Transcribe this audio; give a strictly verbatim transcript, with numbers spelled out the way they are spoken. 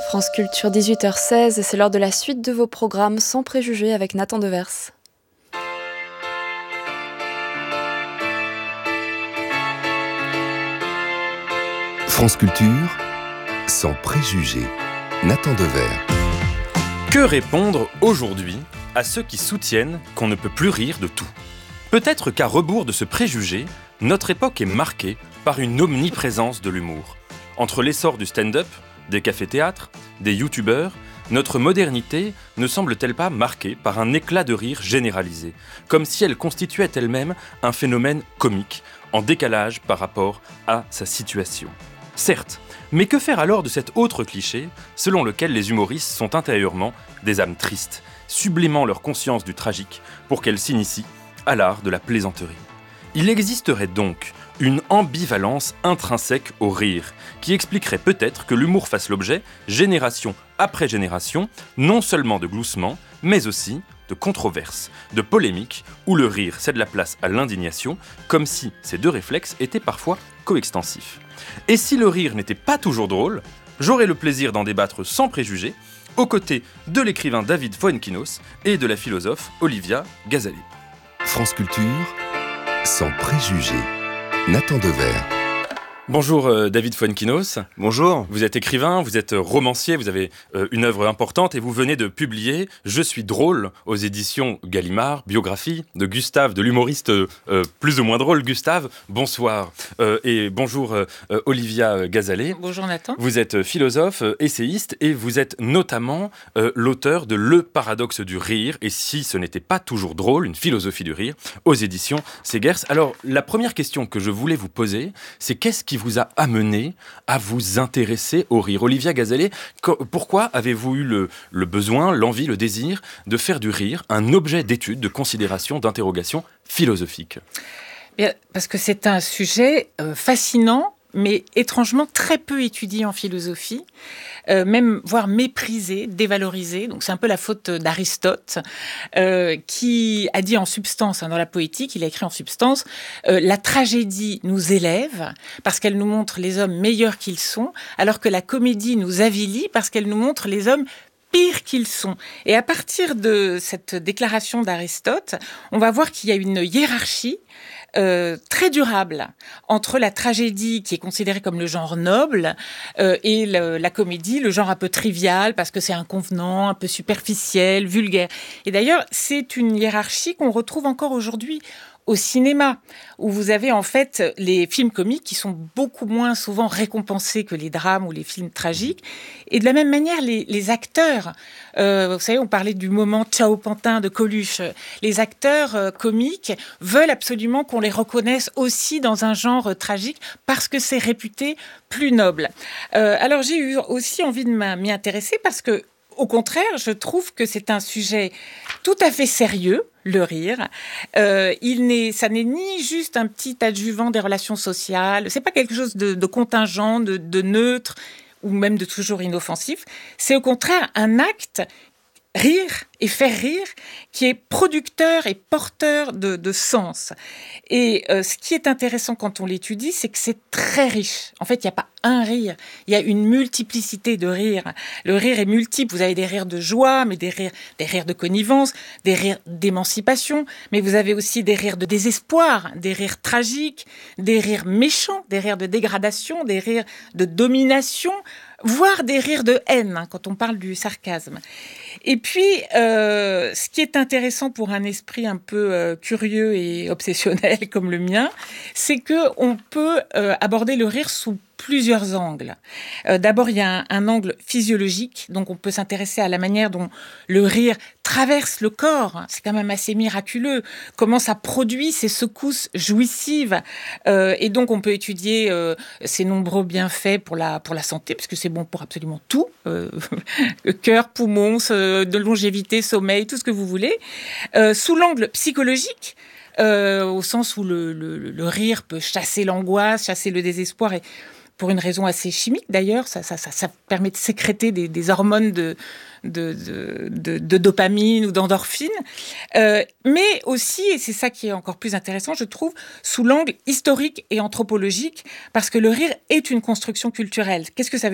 France Culture, dix-huit heures seize, et c'est l'heure de la suite de vos programmes Sans préjugés avec Nathan Devers. France Culture, Sans préjugés, Nathan Devers. Que répondre aujourd'hui à ceux qui soutiennent qu'on ne peut plus rire de tout ? Peut-être qu'à rebours de ce préjugé, notre époque est marquée par une omniprésence de l'humour. Entre l'essor du stand-up, des cafés-théâtres, des youtubeurs, notre modernité ne semble-t-elle pas marquée par un éclat de rire généralisé, comme si elle constituait elle-même un phénomène comique, en décalage par rapport à sa situation ? Certes, mais que faire alors de cet autre cliché, selon lequel les humoristes sont intérieurement des âmes tristes, sublimant leur conscience du tragique pour qu'elles s'initient à l'art de la plaisanterie ? Il existerait donc une ambivalence intrinsèque au rire, qui expliquerait peut-être que l'humour fasse l'objet, génération après génération, non seulement de gloussements, mais aussi de controverses, de polémiques, où le rire cède la place à l'indignation, comme si ces deux réflexes étaient parfois coextensifs. Et si le rire n'était pas toujours drôle, j'aurais le plaisir d'en débattre sans préjugés, aux côtés de l'écrivain David Fuenquinos et de la philosophe Olivia Gazalé. France Culture, Sans préjugés, Nathan Devers. Bonjour euh, David Fuenquinos. Bonjour. Vous êtes écrivain, vous êtes romancier, vous avez euh, une œuvre importante et vous venez de publier « Je suis drôle » aux éditions Gallimard, biographie de Gustave, de l'humoriste euh, plus ou moins drôle Gustave. Bonsoir. Euh, et bonjour euh, Olivia Gazalé. Bonjour Nathan. Vous êtes philosophe, euh, essayiste et vous êtes notamment euh, l'auteur de Le paradoxe du rire et si ce n'était pas toujours drôle, une philosophie du rire aux éditions Segers. Alors la première question que je voulais vous poser, c'est qu'est-ce qui vous a amené à vous intéresser au rire ? Olivia Gazalé, pourquoi avez-vous eu le, le besoin, l'envie, le désir de faire du rire un objet d'étude, de considération, d'interrogation philosophique ? Bien, parce que c'est un sujet euh, fascinant, mais étrangement très peu étudié en philosophie, euh, même voire méprisé, dévalorisé. Donc c'est un peu la faute d'Aristote, euh, qui a dit en substance, hein, dans la poétique, il a écrit en substance, euh, la tragédie nous élève parce qu'elle nous montre les hommes meilleurs qu'ils sont, alors que la comédie nous avilit parce qu'elle nous montre les hommes pires qu'ils sont. Et à partir de cette déclaration d'Aristote, on va voir qu'il y a une hiérarchie Euh, très durable entre la tragédie qui est considérée comme le genre noble euh, et le, la comédie, le genre un peu trivial parce que c'est inconvenant, un peu superficiel, vulgaire. Et d'ailleurs, c'est une hiérarchie qu'on retrouve encore aujourd'hui au cinéma, où vous avez en fait les films comiques qui sont beaucoup moins souvent récompensés que les drames ou les films tragiques. Et de la même manière, les, les acteurs, euh, vous savez, on parlait du moment Ciao Pantin de Coluche, les acteurs euh, comiques veulent absolument qu'on les reconnaisse aussi dans un genre euh, tragique parce que c'est réputé plus noble. Euh, alors j'ai eu aussi envie de m'y intéresser parce que, au contraire, je trouve que c'est un sujet tout à fait sérieux, le rire. Euh, il n'est, ça n'est ni juste un petit adjuvant des relations sociales, c'est pas quelque chose de, de contingent, de, de neutre, ou même de toujours inoffensif. C'est au contraire un acte, rire et faire rire, qui est producteur et porteur de, de sens. Et euh, ce qui est intéressant quand on l'étudie, c'est que c'est très riche. En fait, il n'y a pas un rire, il y a une multiplicité de rires. Le rire est multiple. Vous avez des rires de joie, mais des rires, des rires de connivence, des rires d'émancipation, mais vous avez aussi des rires de désespoir, des rires tragiques, des rires méchants, des rires de dégradation, des rires de domination, voire des rires de haine, hein, quand on parle du sarcasme. Et puis, euh, ce qui est intéressant pour un esprit un peu euh, curieux et obsessionnel comme le mien, c'est qu'on peut euh, aborder le rire sous plusieurs angles. Euh, d'abord, il y a un, un angle physiologique, donc on peut s'intéresser à la manière dont le rire traverse le corps. C'est quand même assez miraculeux. Comment ça produit ces secousses jouissives. Euh, et donc, on peut étudier euh, ces nombreux bienfaits pour la, pour la santé, parce que c'est bon pour absolument tout. Euh, cœur, poumons, de longévité, sommeil, tout ce que vous voulez. Euh, sous l'angle psychologique, euh, au sens où le, le, le rire peut chasser l'angoisse, chasser le désespoir, et pour une raison assez chimique d'ailleurs, ça, ça, ça, ça permet de sécréter des, des hormones de, de, de, de, de dopamine ou d'endorphine, euh, mais aussi, et c'est ça qui est encore plus intéressant, je trouve, sous l'angle historique et anthropologique, parce que le rire est une construction culturelle. Qu'est-ce que ça veut dire ?